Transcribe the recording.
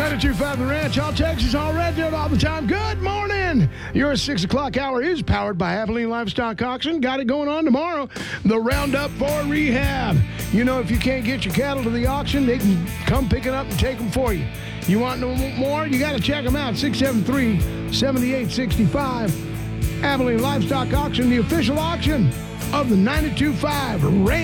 92.5 The Ranch, all Texas, all red dirt all the time. Good morning. Your 6 o'clock hour is powered by Abilene Livestock Auction. Got it going on tomorrow. The Roundup for Rehab. You know, if you can't get your cattle to the auction, they can come pick it up and take them for you. You want no more? You got to check them out. 673-7865. Abilene Livestock Auction, the official auction of the 92.5 Ranch.